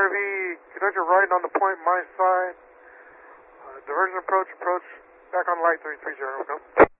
CRV, conductor right on the point, my side. Diversion approach, back on light 330, go.